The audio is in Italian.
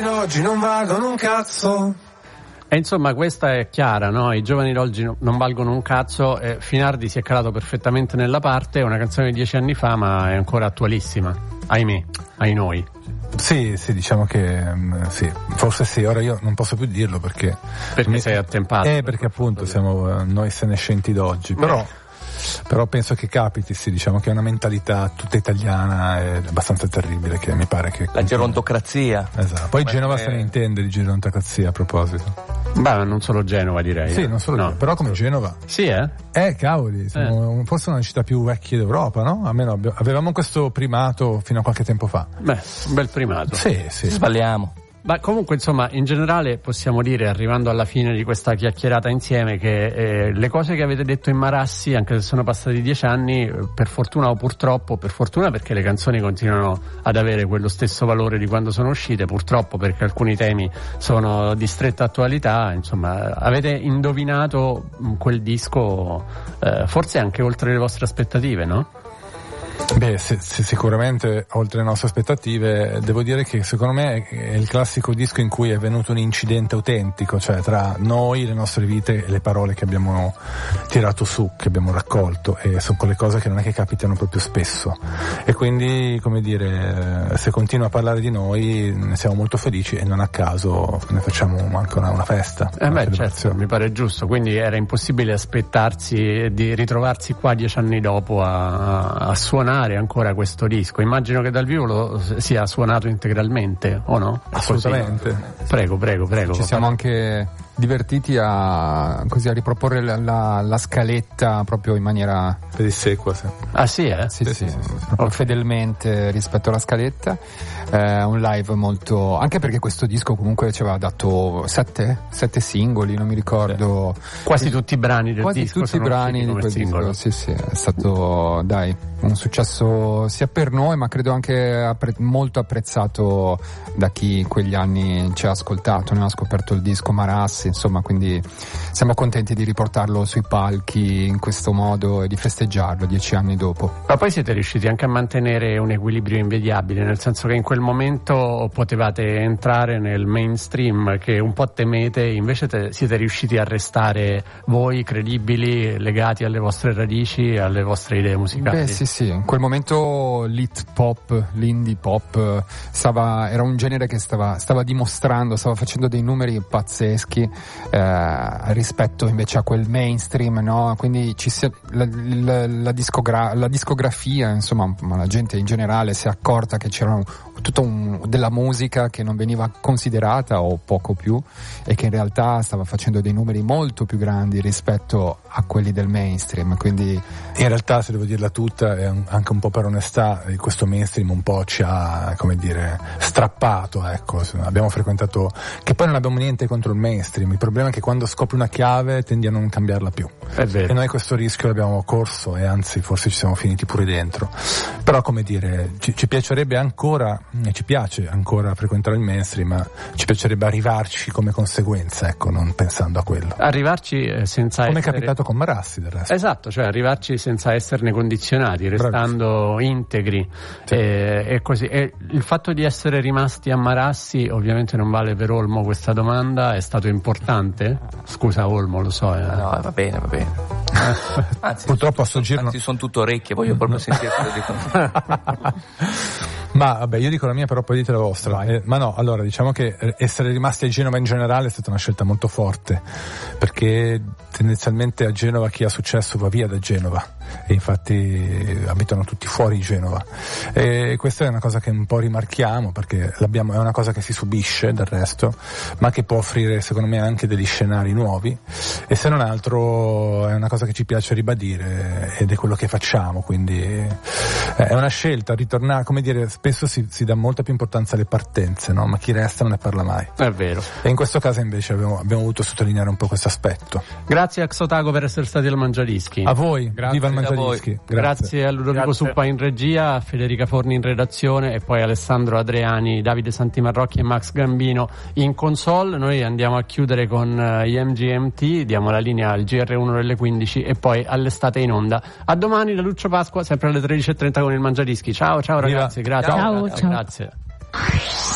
d'oggi non valgono un cazzo. E insomma questa è chiara, no? I giovani d'oggi non valgono un cazzo. Finardi si è calato perfettamente nella parte, è una canzone di 10 anni fa ma è ancora attualissima, ahimè, ai noi. Sì, diciamo che sì, forse sì, ora io non posso più dirlo perché sei attempato. Perché appunto siamo noi senescenti d'oggi, però penso che capiti, sì, diciamo che è una mentalità tutta italiana e abbastanza terribile, che mi pare che la gerontocrazia. Esatto. Poi Genova se ne intende di gerontocrazia, a proposito. Beh, non solo Genova, direi. Sì, non solo, però come Genova. Sì, cavoli, siamo forse una città più vecchia d'Europa, no? Almeno avevamo questo primato fino a qualche tempo fa. Beh, un bel primato. Sì. Sbagliamo. Ma comunque, insomma, in generale possiamo dire, arrivando alla fine di questa chiacchierata insieme, che le cose che avete detto in Marassi, anche se sono passati 10 anni, per fortuna o purtroppo, per fortuna perché le canzoni continuano ad avere quello stesso valore di quando sono uscite, purtroppo perché alcuni temi sono di stretta attualità, insomma, avete indovinato quel disco, forse anche oltre le vostre aspettative, no? Beh, sicuramente oltre le nostre aspettative. Devo dire che secondo me è il classico disco in cui è venuto un incidente autentico, cioè tra noi, le nostre vite e le parole che abbiamo tirato su, che abbiamo raccolto, e sono quelle cose che non è che capitano proprio spesso, e quindi, come dire, se continua a parlare di noi ne siamo molto felici e non a caso ne facciamo anche una festa. Certo, mi pare giusto, quindi era impossibile aspettarsi di ritrovarsi qua 10 anni dopo a suonare ancora questo disco. Immagino che dal vivo lo sia suonato integralmente, o no? Assolutamente. Prego. Ci siamo anche divertiti a riproporre la scaletta proprio in maniera pedissequa. Sì. Ah sì, Sì. Proprio fedelmente rispetto alla scaletta. Un live molto, anche perché questo disco comunque ci aveva dato 7 singoli, non mi ricordo, quasi tutti i brani del disco, tutti i brani di quel disco. Sì, è stato un successo sia per noi, ma credo anche molto apprezzato da chi in quegli anni ci ha ascoltato. Noi abbiamo scoperto il disco Marassi, insomma, quindi siamo contenti di riportarlo sui palchi in questo modo e di festeggiarlo 10 anni dopo. Ma poi siete riusciti anche a mantenere un equilibrio invidiabile, nel senso che in quel momento potevate entrare nel mainstream che un po' temete, invece siete riusciti a restare voi credibili, legati alle vostre radici e alle vostre idee musicali. Beh, sì, in quel momento l'hit pop, l'indie pop era un genere che stava dimostrando, stava facendo dei numeri pazzeschi rispetto invece a quel mainstream, no? Quindi la discografia, insomma, ma la gente in generale si è accorta che c'era della musica che non veniva considerata o poco più, e che in realtà stava facendo dei numeri molto più grandi rispetto a quelli del mainstream. Quindi in realtà, se devo dirla tutta, e anche un po' per onestà, questo mainstream un po' ci ha, come dire, strappato, ecco. Abbiamo frequentato, che poi non abbiamo niente contro il mainstream, il problema è che quando scopri una chiave tendi a non cambiarla più, è vero. E noi questo rischio l'abbiamo corso, e anzi forse ci siamo finiti pure dentro. Però, come dire, ci piacerebbe ancora, ci piace ancora frequentare il mainstream, ma ci piacerebbe arrivarci come conseguenza, ecco, non pensando a quello. Arrivarci senza come è capitato con Marassi, del resto. Esatto, cioè arrivarci senza esserne condizionati, restando Bravissimo. Integri. Sì. E così. E il fatto di essere rimasti a Marassi, ovviamente non vale per Olmo questa domanda, è stato importante? Scusa Olmo, lo so. No, va bene. Anzi, purtroppo a sto giro anzi, sono tutto orecchie, voglio proprio sentire quello dicono. Ma vabbè, io dico la mia, però poi dite la vostra. Ma no, allora, diciamo che essere rimasti a Genova in generale è stata una scelta molto forte, perché tendenzialmente a Genova chi ha successo va via da Genova, e infatti abitano tutti fuori Genova, e questa è una cosa che un po' rimarchiamo, perché è una cosa che si subisce del resto, ma che può offrire secondo me anche degli scenari nuovi, e se non altro è una cosa che ci piace ribadire, ed è quello che facciamo. Quindi è una scelta, ritornare, come dire, spesso si dà molta più importanza alle partenze, no? Ma chi resta non ne parla mai. È vero. E in questo caso invece abbiamo voluto sottolineare un po' questo aspetto. Grazie a Xotago per essere stati al Mangiadischi. A voi, grazie. Viva il Mangiadischi. Grazie a Ludovico Suppa in regia, a Federica Forni in redazione, e poi Alessandro Adriani, Davide Santimarrocchi e Max Gambino in console. Noi andiamo a chiudere con gli MGMT, diamo la linea al GR1 delle 15 e poi all'estate in onda. A domani da Lucio Pasqua, sempre alle 13:30 con il Mangiadischi. Ciao ragazzi, grazie. Ciao. Grazie.